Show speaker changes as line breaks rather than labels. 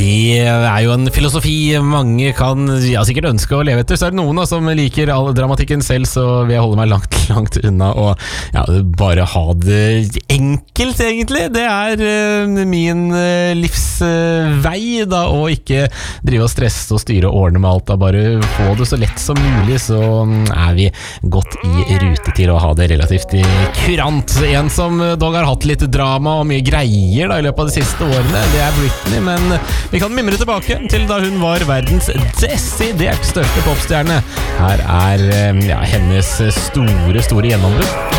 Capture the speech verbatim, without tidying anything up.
det er jo en filosofi mange kan ja, sikkert ønske å leve etter. Så er det noen da, som liker all dramatikken selv, så vil jeg holde meg langt, langt unna og ja, bare ha det enkelt egentlig. Det er uh, min uh, livsvei uh, da, og ikke drive og stresse og styre og ordne med alt da, bare få det så lett som mulig, så um, er vi godt i rute til å ha det relativt kurant. En som uh, dog har hatt litt drama og mye greier da, i løpet av de siste årene, det er Britney, men vi kan mimre tilbake til da hun var verdens desidert største popstjerne. Her er ja, hennes store, store gjennombrudd.